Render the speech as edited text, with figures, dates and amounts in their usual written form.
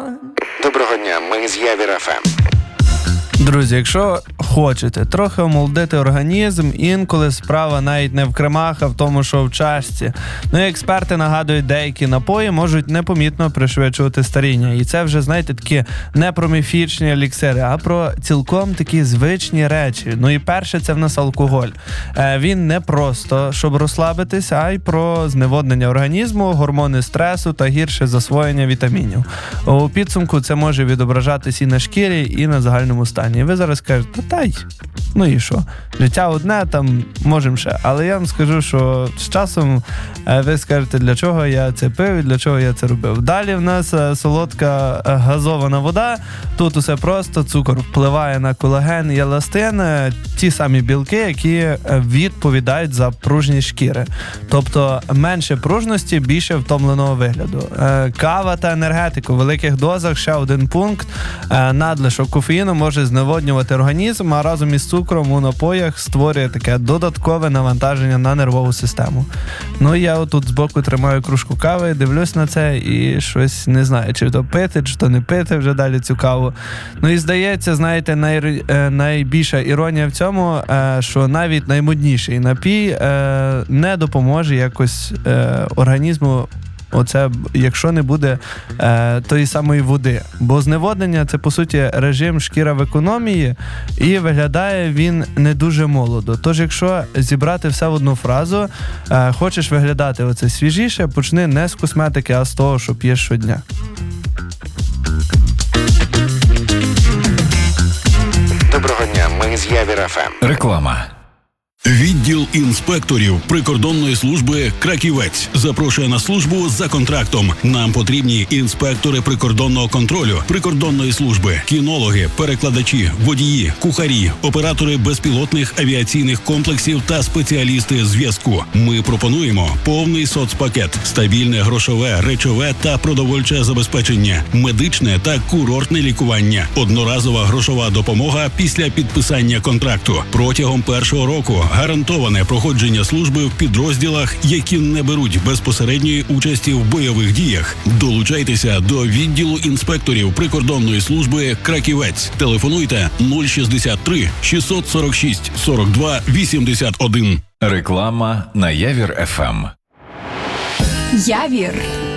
Доброго дня, ми з Явір ФМ. Друзі, якщо хочете трохи омолодити організм, інколи справа навіть не в кремах, а в тому, що в чашці. Ну і експерти нагадують, деякі напої можуть непомітно пришвидшувати старіння. І це вже, знаєте, такі не про міфічні еліксири, а про цілком такі звичні речі. Ну і перше, це в нас алкоголь. Він не просто, щоб розслабитись, а й про зневоднення організму, гормони стресу та гірше засвоєння вітамінів. У підсумку це може відображатись і на шкірі, і на загальному стані. І ви зараз кажете, ну і що? Життя одне, там можемо ще. Але я вам скажу, що з часом ви скажете, для чого я це пив і для чого я це робив. Далі в нас солодка газована вода. Тут усе просто, цукор впливає на колаген і еластин, ті самі білки, які відповідають за пружність шкіри. Тобто менше пружності, більше втомленого вигляду. Кава та енергетика у великих дозах, ще один пункт. Надлишок кофеїну може зневоднювати організм, а разом із цукром у напоях створює таке додаткове навантаження на нервову систему. Ну, я отут збоку тримаю кружку кави, дивлюсь на це і щось не знаю, чи то пити, чи то не пити вже далі цю каву. Ну і здається, знаєте, найбільша іронія в цьому, що навіть наймодніший напій не допоможе якось організму, оце, якщо не буде тої самої води. Бо зневоднення – це, по суті, режим шкіра в економії, і виглядає він не дуже молодо. Тож, якщо зібрати все в одну фразу, хочеш виглядати оце свіжіше, почни не з косметики, а з того, що п'єш щодня. Доброго дня, ми з Явір ФМ. Реклама. Відділ інспекторів прикордонної служби «Краківець» запрошує на службу за контрактом. Нам потрібні інспектори прикордонного контролю, прикордонної служби, кінологи, перекладачі, водії, кухарі, оператори безпілотних авіаційних комплексів та спеціалісти зв'язку. Ми пропонуємо повний соцпакет, стабільне грошове, речове та продовольче забезпечення, медичне та курортне лікування, одноразова грошова допомога після підписання контракту. Протягом першого року гарантоване проходження служби в підрозділах, які не беруть безпосередньої участі в бойових діях. Долучайтеся до відділу інспекторів прикордонної служби «Краківець». Телефонуйте 063 646 42 81. Реклама на Явір ФМ. Явір